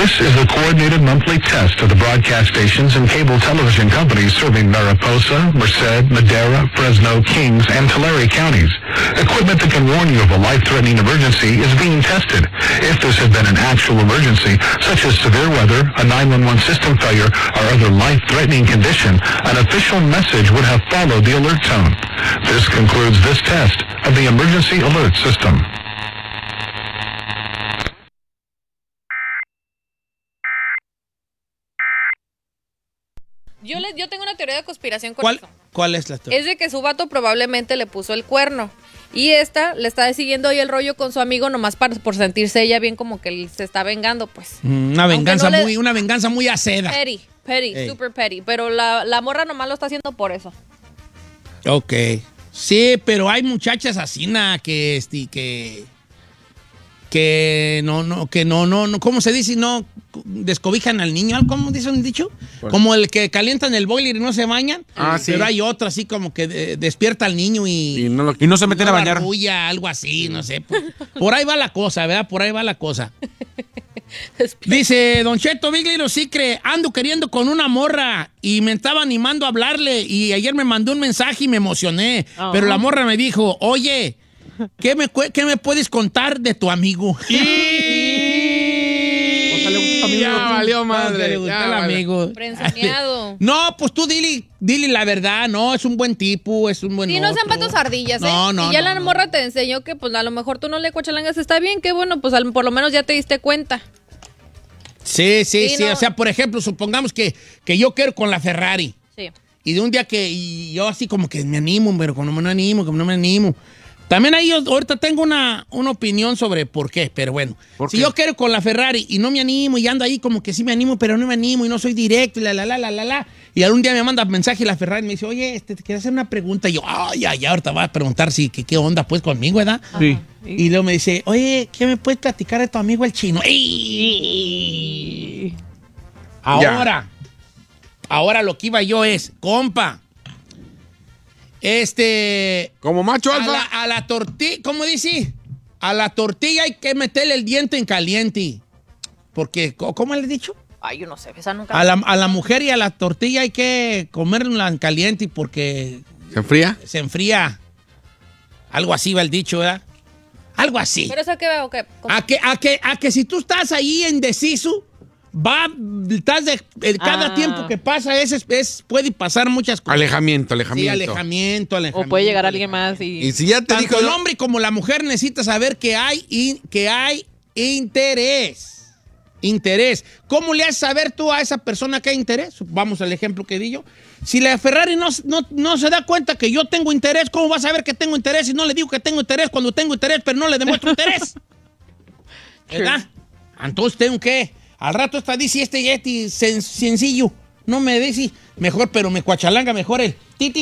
This is a coordinated monthly test of the broadcast stations and cable television companies serving Mariposa, Merced, Madera, Fresno, Kings, and Tulare counties. Equipment that can warn you of a life-threatening emergency is being tested. If this had been an actual emergency, such as severe weather, a 911 system failure, or other life-threatening condition, an official message would have followed the alert tone. This concludes this test of the emergency alert system. Yo tengo una teoría de conspiración con eso. ¿Cuál es la teoría? Es de que su vato probablemente le puso el cuerno. Y esta le está siguiendo ahí el rollo con su amigo nomás por sentirse ella bien, como que se está vengando, pues. Una venganza muy aceda. Petty, super petty. Pero la morra nomás lo está haciendo por eso. Ok. Sí, pero hay muchachas así, que no, ¿cómo se dice? No descobijan al niño, ¿cómo dice un dicho? Bueno. Como el que calientan el boiler y no se bañan. Sí. Pero hay otro así como que despierta al niño y no se meten a bañar. Arrulla, algo así, no sé. Por ahí va la cosa, ¿verdad? Por ahí va la cosa. Dice Don Cheto, Big Little Secret, ando queriendo con una morra y me estaba animando a hablarle y ayer me mandó un mensaje y me emocioné. Pero la morra me dijo, oye, ¿qué me puedes contar de tu amigo? Ya valió madre. Le gustó el amigo. Prensaneado. No, pues tú dile la verdad. No, es un buen tipo, es un buen Sí, no sean patos ardillas, ¿eh? No, y ya la morra te enseñó que pues a lo mejor tú no le cuachalangas, está bien, qué bueno, pues por lo menos ya te diste cuenta. Sí. No. O sea, por ejemplo, supongamos que yo quiero con la Ferrari. Sí. Y de un día y yo así como que me animo, pero como no me animo. También ahí ahorita tengo una opinión sobre por qué, pero bueno. Si yo quiero con la Ferrari y no me animo y ando ahí como que sí me animo, pero no me animo y no soy directo y y algún día me manda mensaje la Ferrari y me dice, oye, te quiero hacer una pregunta. Y yo, ya, ahorita va a preguntar qué onda pues conmigo, ¿verdad? Sí. Y luego me dice, oye, ¿qué me puedes platicar de tu amigo el chino? Ahora lo que iba yo es, compa, como macho alfa. A la tortilla, ¿cómo dice? A la tortilla hay que meterle el diente en caliente. Porque, ¿cómo le he dicho? Ay, yo no sé, esa nunca. A la mujer y a la tortilla hay que comerla en caliente porque... ¿Se enfría? Se enfría. Algo así va el dicho, ¿verdad? Algo así. ¿Pero eso qué veo? A que si tú estás ahí indeciso, cada tiempo que pasa puede pasar muchas cosas. Alejamiento. Sí, alejamiento. O puede llegar alguien más y si ya te tanto dijo... el hombre como la mujer necesita saber que hay interés. ¿Cómo le haces saber tú a esa persona que hay interés? Vamos al ejemplo que di yo. Si la Ferrari no se da cuenta que yo tengo interés, ¿cómo va a saber que tengo interés si no le digo que tengo interés cuando tengo interés, pero no le demuestro interés? ¿Verdad? Entonces tengo que... Al rato dice sencillo. No me dice mejor, pero me cuachalanga mejor el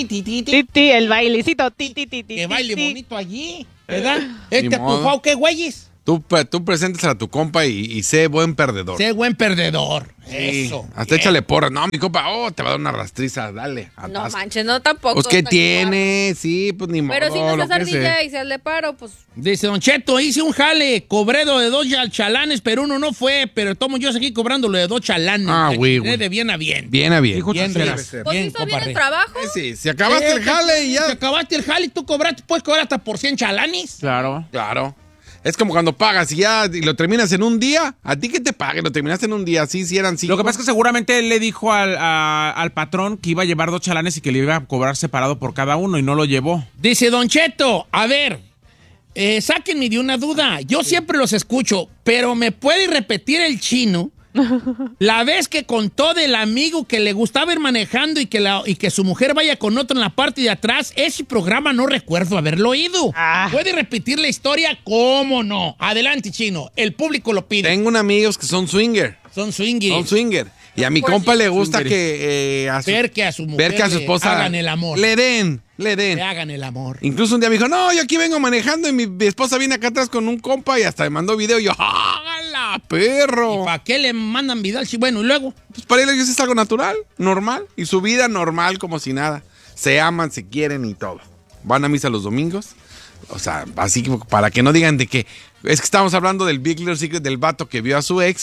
el bailecito. Que baile bonito allí, ¿verdad? Atufao, ¿qué güeyes? Tú presentas a tu compa y sé buen perdedor. Sé buen perdedor. Sí. Eso. Hasta échale porra. No, mi compa, te va a dar una rastriza, dale. No manches, no tampoco. Pues, ¿qué tiene? Igual. Sí, pues ni modo. Pero si no estás ardilla y se le paro, pues... Dice Don Cheto, hice un jale, cobré de 2 chalanes, pero uno no fue, pero tomo yo seguí cobrándolo de 2 chalanes. Güey. De bien a bien. Bien a bien. Pues hizo bien el trabajo. Sí, si acabaste el jale y ya. Si acabaste el jale y tú puedes cobrar hasta por 100 chalanes. Claro. Es como cuando pagas y lo terminas en un día. ¿A ti qué te paguen? Lo terminaste en un día. Sí, eran 5. Lo que pasa es que seguramente él le dijo al patrón que iba a llevar 2 chalanes y que le iba a cobrar separado por cada uno y no lo llevó. Dice Don Cheto, a ver, sáquenme de una duda. Yo siempre los escucho, pero ¿me puede repetir el chino? La vez que contó del amigo que le gustaba ir manejando y que su mujer vaya con otro en la parte de atrás, ese programa no recuerdo haberlo oído. ¿Puede repetir la historia? ¿Cómo no? Adelante, chino. El público lo pide. Tengo unos amigos que son swinger. Son swinger. Y a mi compa le gusta que ver que a su mujer ver que a su esposa hagan el amor. Le den. Le hagan el amor. Incluso un día me dijo, no, yo aquí vengo manejando y mi esposa viene acá atrás con un compa y hasta me mandó video. Y yo, ¡hágala, perro! ¿Y para qué le mandan video? Bueno, ¿y luego? Pues para ellos es algo natural, normal. Y su vida normal como si nada. Se aman, se quieren y todo. Van a misa los domingos. O sea, así para que no digan de que... Es que estábamos hablando del Big Little Secret del vato que vio a su ex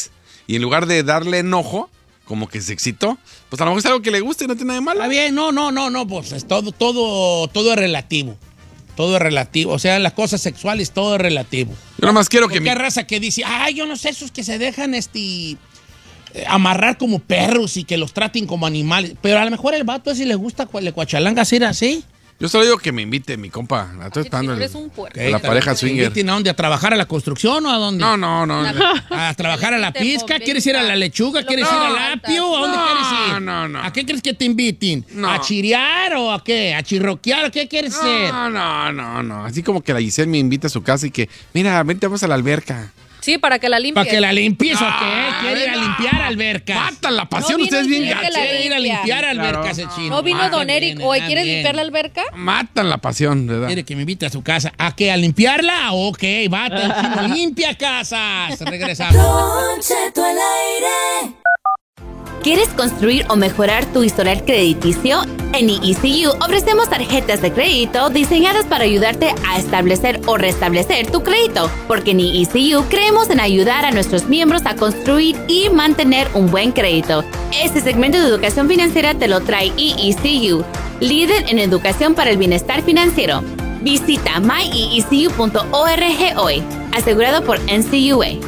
y en lugar de darle enojo, como que se excitó, pues a lo mejor es algo que le gusta y no tiene nada de malo. Está bien, no, pues es todo es relativo. Todo es relativo. O sea, las cosas sexuales, todo es relativo. Yo nada más quiero que... ¿Qué raza que dice, yo no sé, esos que se dejan amarrar como perros y que los traten como animales? Pero a lo mejor el vato si le gusta le cuachalanga ser así. Yo solo digo que me invite mi compa. La estoy esperando. Eres un puerco. La pareja swinger. ¿A dónde? ¿A trabajar a la construcción o a dónde? No. ¿A trabajar a la pizca? ¿Quieres ir a la lechuga? ¿Quieres ir al apio? ¿A dónde quieres ir? No. ¿A qué crees que te inviten? No. ¿A chirear o a qué? ¿A chirroquear? ¿Qué quieres ser? No. Así como que la Giselle me invita a su casa y que, mira, vente, vamos a la alberca. Sí, para que la limpies. ¿Para que la limpies o qué? ¿Quiere ir a limpiar albercas? Matan la pasión, No ustedes vino bien el día que gachos. ¿Quiere ir a limpiar Claro. albercas el chino? No vino Don Eric. Oye, ¿quieres bien. limpiar la alberca? Matan la pasión, ¿verdad? Quiere que me invite a su casa. ¿A qué? ¿A limpiarla? Ok, bate, el chino limpia casas. Regresamos. Don Cheto al aire. ¿Quieres construir o mejorar tu historial crediticio? En ECU ofrecemos tarjetas de crédito diseñadas para ayudarte a establecer o restablecer tu crédito, porque en ECU creemos en ayudar a nuestros miembros a construir y mantener un buen crédito. Este segmento de educación financiera te lo trae ECU, líder en educación para el bienestar financiero. Visita myecu.org hoy, asegurado por NCUA.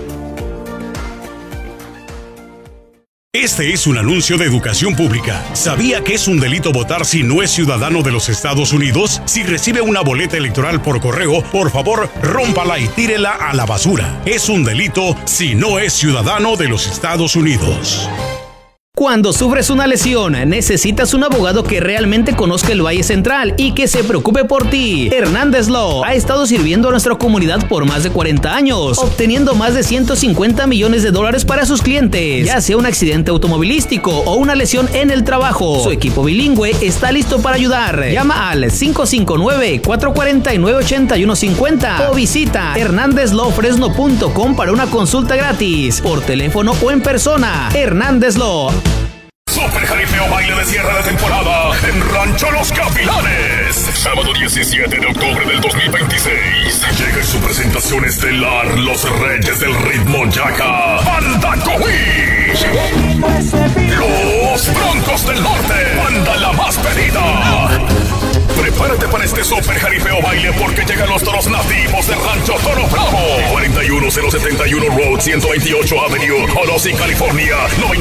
Este es un anuncio de educación pública. ¿Sabía que es un delito votar si no es ciudadano de los Estados Unidos? Si recibe una boleta electoral por correo, por favor, rómpala y tírela a la basura. Es un delito si no es ciudadano de los Estados Unidos. Cuando sufres una lesión, necesitas un abogado que realmente conozca el Valle Central y que se preocupe por ti. Hernández Law ha estado sirviendo a nuestra comunidad por más de 40 años, obteniendo más de $150 millones para sus clientes, ya sea un accidente automovilístico o una lesión en el trabajo. Su equipo bilingüe está listo para ayudar. Llama al 559-449-8150 o visita hernandezlawfresno.com para una consulta gratis, por teléfono o en persona. Hernández Law. Super Jaripeo Baile de cierre de temporada en Rancho Los Gavilanes. Sábado 17 de octubre del 2026. Llega en su presentación estelar Los Reyes del Ritmo Yaca, Banda Coí. Los Broncos del Norte, banda la más pedida. Prepárate para este Super Jaripeo Baile porque llegan los toros nativos de Rancho Toro Bravo. 41071 Road 128 Avenue, Orosi, California,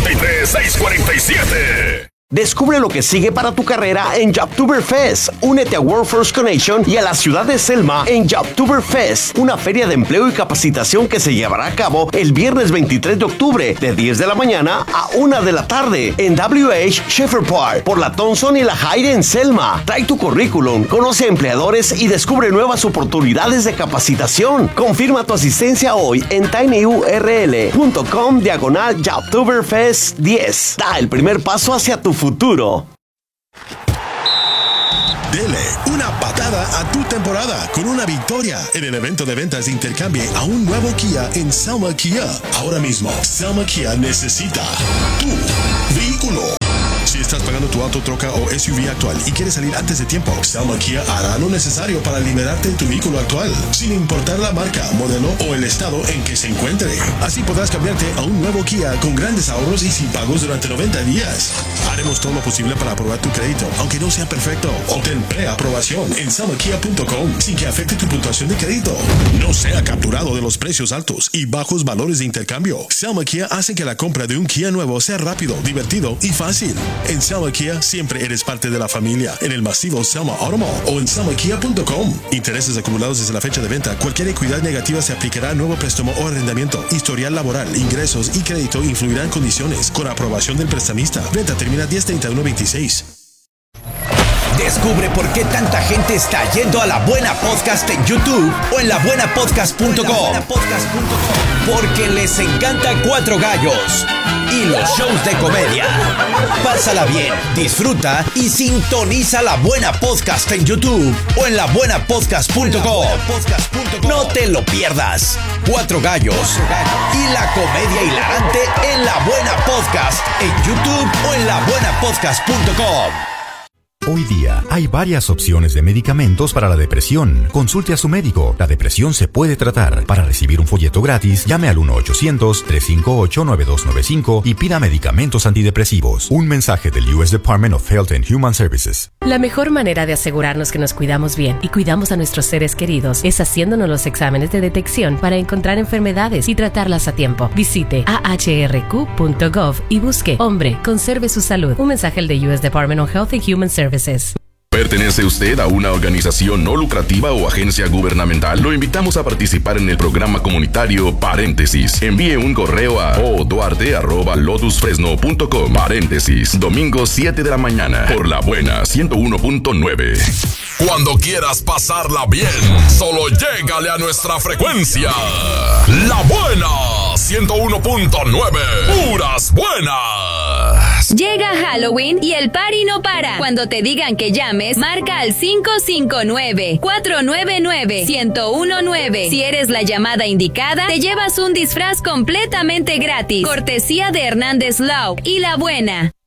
93647. Descubre lo que sigue para tu carrera en Jobtoberfest. Únete a World First Connection y a la ciudad de Selma en Jobtoberfest, una feria de empleo y capacitación que se llevará a cabo el viernes 23 de octubre de 10 de la mañana a 1 de la tarde en WH Schaefer Park por la Thompson y la Hyde en Selma. Trae tu currículum, conoce a empleadores y descubre nuevas oportunidades de capacitación. Confirma tu asistencia hoy en tinyurl.com/Jobtoberfest 10. Da el primer paso hacia tu futuro. Dele una patada a tu temporada con una victoria en el evento de ventas de Intercambie a un nuevo Kia en Selma Kia. Ahora mismo, Selma Kia necesita tu vehículo. Si estás pagando tu auto, troca o SUV actual y quieres salir antes de tiempo, Selma Kia hará lo necesario para liberarte de tu vehículo actual, sin importar la marca, modelo o el estado en que se encuentre. Así podrás cambiarte a un nuevo Kia con grandes ahorros y sin pagos durante 90 días. Haremos todo lo posible para aprobar tu crédito, aunque no sea perfecto. Obtén preaprobación en selmakia.com sin que afecte tu puntuación de crédito. No sea capturado de los precios altos y bajos valores de intercambio. Selma Kia hace que la compra de un Kia nuevo sea rápido, divertido y fácil. En Selma Kia siempre eres parte de la familia. En el masivo Selma Auto Mall o en selmakia.com. Intereses acumulados desde la fecha de venta. Cualquier equidad negativa se aplicará a nuevo préstamo o arrendamiento. Historial laboral, ingresos y crédito influirán condiciones. Con aprobación del prestamista. Venta termina 10/31/26. Descubre por qué tanta gente está yendo a La Buena Podcast en YouTube o en labuenapodcast.com. Porque les encanta Cuatro Gallos y los shows de comedia. Pásala bien, disfruta y sintoniza La Buena Podcast en YouTube o en labuenapodcast.com. No te lo pierdas. Cuatro Gallos y la comedia hilarante en La Buena Podcast en YouTube o en labuenapodcast.com. Hoy día hay varias opciones de medicamentos para la depresión. Consulte a su médico. La depresión se puede tratar. Para recibir un folleto gratis, llame al 1-800-358-9295 y pida medicamentos antidepresivos. Un mensaje del U.S. Department of Health and Human Services. La mejor manera de asegurarnos que nos cuidamos bien y cuidamos a nuestros seres queridos es haciéndonos los exámenes de detección para encontrar enfermedades y tratarlas a tiempo. Visite ahrq.gov y busque Hombre, conserve su salud. Un mensaje del U.S. Department of Health and Human Services. ¿Pertenece usted a una organización no lucrativa o agencia gubernamental? Lo invitamos a participar en el programa comunitario Paréntesis. Envíe un correo a oduarte@lotusfresno.com. Paréntesis, domingo 7 de la mañana, por La Buena 101.9. Cuando quieras pasarla bien, solo llégale a nuestra frecuencia. La Buena 101.9. Puras buenas. Llega Halloween y el party no para. Cuando te digan que llames, marca al 559-499-1019. Si eres la llamada indicada, te llevas un disfraz completamente gratis. Cortesía de Hernández Law y La Buena.